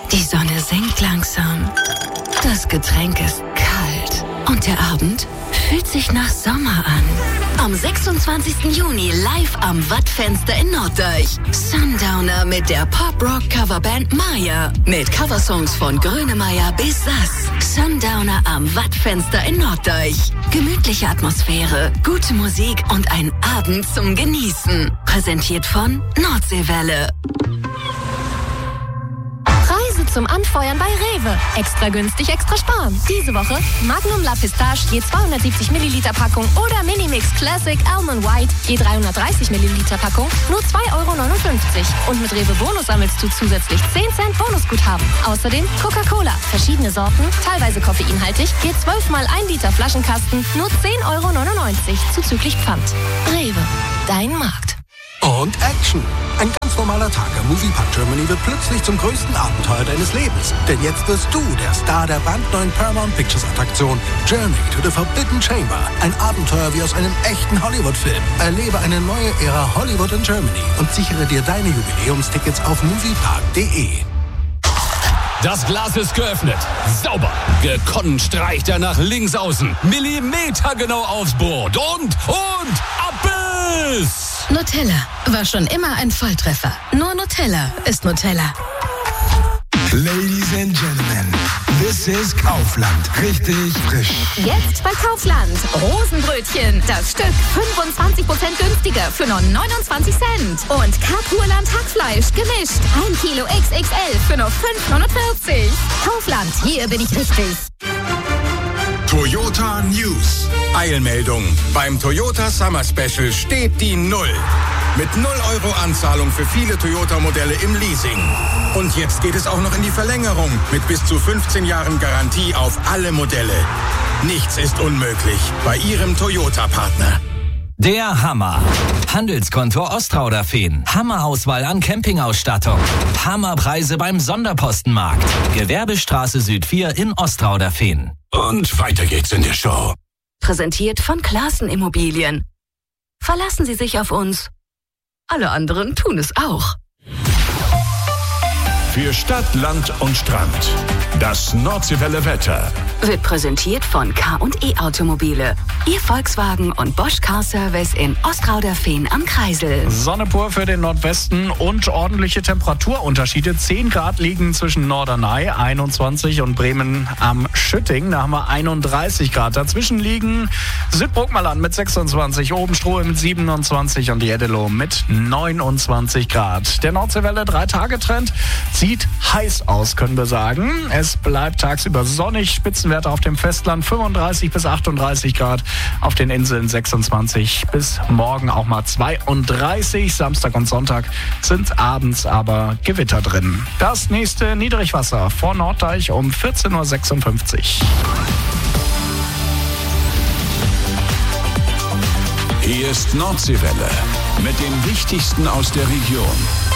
Die Sonne sinkt langsam. Das Getränk ist kalt. Und der Abend fühlt sich nach Sommer an. Am 26. Juni live am Wattfenster in Norddeich. Sundowner mit der Pop-Rock-Coverband Maya. Mit Coversongs von Grönemeyer bis Sass. Sundowner am Wattfenster in Norddeich. Gemütliche Atmosphäre, gute Musik und ein Abend zum Genießen. Präsentiert von Nordseewelle. Preise zum Anfeuern bei Rewe. Extra günstig, extra sparen. Diese Woche Magnum La Pistache je 270 Milliliter Packung oder Minimix Classic Almond White je 330 Milliliter Packung nur 2,59 €. Und mit Rewe Bonus sammelst du zusätzlich 10 Cent Bonusguthaben. Außerdem Coca-Cola, verschiedene Sorten, teilweise koffeinhaltig, je 12 mal 1 Liter Flaschenkasten nur 10,99 € zuzüglich Pfand. Rewe, dein Markt. Und Action! Ein ganz normaler Tag am Moviepark Germany wird plötzlich zum größten Abenteuer deines Lebens. Denn jetzt wirst du der Star der brandneuen Paramount Pictures Attraktion Journey to the Forbidden Chamber. Ein Abenteuer wie aus einem echten Hollywood-Film. Erlebe eine neue Ära Hollywood in Germany und sichere dir deine Jubiläumstickets auf moviepark.de. Das Glas ist geöffnet. Sauber. Gekonnt streicht er nach links außen. Millimetergenau aufs Brot. Und Abbiss! Nutella war schon immer ein Volltreffer. Nur Nutella ist Nutella. Ladies and Gentlemen, this is Kaufland. Richtig frisch. Jetzt bei Kaufland. Rosenbrötchen. Das Stück 25% günstiger für nur 29 Cent. Und Kapurland Hackfleisch gemischt. 1 Kilo XXL für nur 5,49 €. Kaufland, hier bin ich richtig. Toyota News. Eilmeldung. Beim Toyota Summer Special steht die 0. Mit 0 € Anzahlung für viele Toyota-Modelle im Leasing. Und jetzt geht es auch noch in die Verlängerung mit bis zu 15 Jahren Garantie auf alle Modelle. Nichts ist unmöglich bei Ihrem Toyota-Partner. Der Hammer. Handelskonto Ostrauder-Feen. Hammerauswahl an Campingausstattung. Hammerpreise beim Sonderpostenmarkt. Gewerbestraße Süd 4 in Ostrauder-Feen. Und weiter geht's in der Show. Präsentiert von Klaassen Immobilien. Verlassen Sie sich auf uns. Alle anderen tun es auch. Für Stadt, Land und Strand. Das Nordseewelle Wetter. Wird präsentiert von K&E Automobile. Ihr Volkswagen und Bosch Car Service in Ostrauder-Feen am Kreisel. Sonne pur für den Nordwesten und ordentliche Temperaturunterschiede. 10 Grad liegen zwischen Norderney, 21 und Bremen am Schütting. Da haben wir 31 Grad. Dazwischen liegen Südbruckmalland mit 26, Obenstrohe mit 27 und die Eddelow mit 29 Grad. Der Nordseewelle 3-Tage-Trend sieht heiß aus, können wir sagen. Es bleibt tagsüber sonnig, Spitzenwerte auf dem Festland 35 bis 38 Grad, auf den Inseln 26 bis morgen auch mal 32. Samstag und Sonntag sind abends aber Gewitter drin. Das nächste Niedrigwasser vor Norddeich um 14:56 Uhr. Hier ist Nordseewelle mit dem Wichtigsten aus der Region.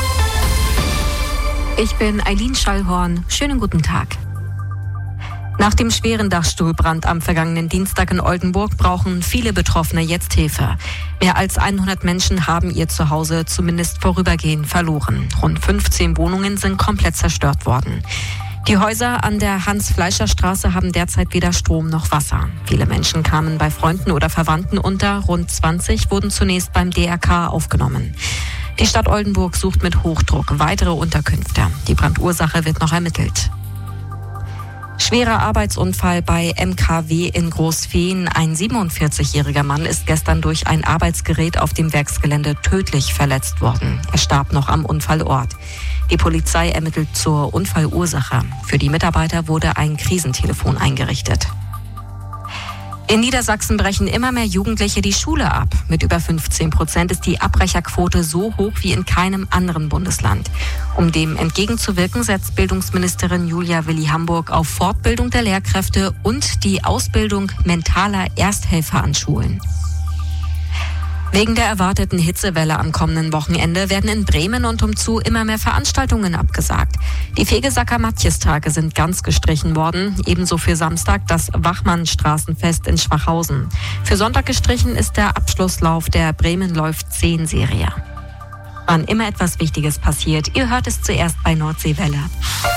Ich bin Eileen Schallhorn. Schönen guten Tag. Nach dem schweren Dachstuhlbrand am vergangenen Dienstag in Oldenburg brauchen viele Betroffene jetzt Hilfe. Mehr als 100 Menschen haben ihr Zuhause zumindest vorübergehend verloren. Rund 15 Wohnungen sind komplett zerstört worden. Die Häuser an der Hans-Fleischer-Straße haben derzeit weder Strom noch Wasser. Viele Menschen kamen bei Freunden oder Verwandten unter. Rund 20 wurden zunächst beim DRK aufgenommen. Die Stadt Oldenburg sucht mit Hochdruck weitere Unterkünfte. Die Brandursache wird noch ermittelt. Schwerer Arbeitsunfall bei MKW in Großfehn. Ein 47-jähriger Mann ist gestern durch ein Arbeitsgerät auf dem Werksgelände tödlich verletzt worden. Er starb noch am Unfallort. Die Polizei ermittelt zur Unfallursache. Für die Mitarbeiter wurde ein Krisentelefon eingerichtet. In Niedersachsen brechen immer mehr Jugendliche die Schule ab. Mit über 15% ist die Abbrecherquote so hoch wie in keinem anderen Bundesland. Um dem entgegenzuwirken, setzt Bildungsministerin Julia Willi-Hamburg auf Fortbildung der Lehrkräfte und die Ausbildung mentaler Ersthelfer an Schulen. Wegen der erwarteten Hitzewelle am kommenden Wochenende werden in Bremen und umzu immer mehr Veranstaltungen abgesagt. Die Fegesacker Matjestage sind ganz gestrichen worden, ebenso für Samstag das Wachmannstraßenfest in Schwachhausen. Für Sonntag gestrichen ist der Abschlusslauf der Bremen läuft 10-Serie. Wann immer etwas Wichtiges passiert, ihr hört es zuerst bei Nordseewelle.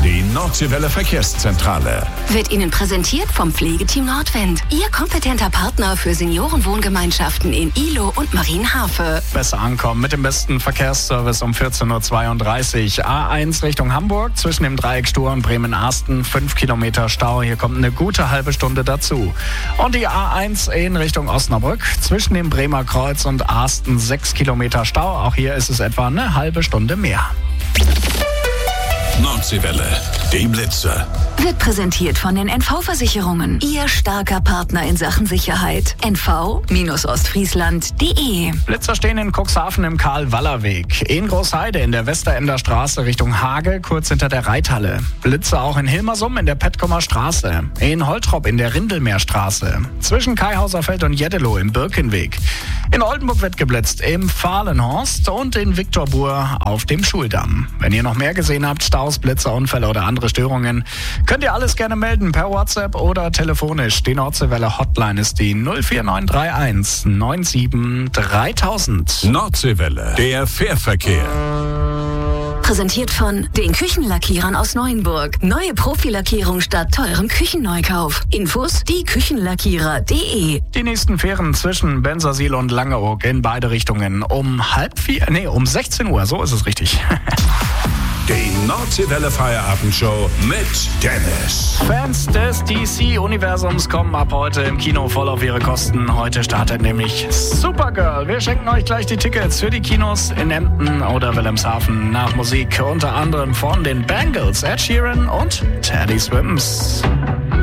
Die Nordseewelle Verkehrszentrale. Wird Ihnen präsentiert vom Pflegeteam Nordwind. Ihr kompetenter Partner für Seniorenwohngemeinschaften in Ihlow und Marienhafe. Besser ankommen mit dem besten Verkehrsservice um 14.32 Uhr. A1 Richtung Hamburg zwischen dem Dreieck Stur und Bremen-Arsten 5 Kilometer Stau. Hier kommt eine gute halbe Stunde dazu. Und die A1 in Richtung Osnabrück zwischen dem Bremer Kreuz und Arsten 6 Kilometer Stau. Auch hier ist es etwa eine halbe Stunde mehr. Nordseewelle, die Blitze. Wird präsentiert von den NV-Versicherungen. Ihr starker Partner in Sachen Sicherheit. NV-Ostfriesland.de. Blitzer stehen in Cuxhaven im Karl-Waller-Weg. In Großheide in der Westerender Straße Richtung Hage, kurz hinter der Reithalle. Blitzer auch in Hilmersum in der Petkomer Straße. In Holtrop in der Rindelmeerstraße. Zwischen Kaihauserfeld und Jeddeloh im Birkenweg. In Oldenburg wird geblitzt im Fahlenhorst und in Viktorbuhr auf dem Schuldamm. Wenn ihr noch mehr gesehen habt, Staus, Blitzer, Unfälle oder andere Störungen, könnt ihr alles gerne melden per WhatsApp oder telefonisch. Die Nordseewelle Hotline ist die 04931 97 3000. Nordseewelle, der Fährverkehr. Präsentiert von den Küchenlackierern aus Neuenburg. Neue Profilackierung statt teurem Küchenneukauf. Infos dieküchenlackierer.de. Die nächsten Fähren zwischen Bensersiel und Langeoog in beide Richtungen um 16 Uhr, so ist es richtig. Die Nordseewelle Feierabendshow mit Dennis. Fans des DC-Universums kommen ab heute im Kino voll auf ihre Kosten. Heute startet nämlich Supergirl. Wir schenken euch gleich die Tickets für die Kinos in Emden oder Wilhelmshaven nach Musik unter anderem von den Bangles, Ed Sheeran und Teddy Swims.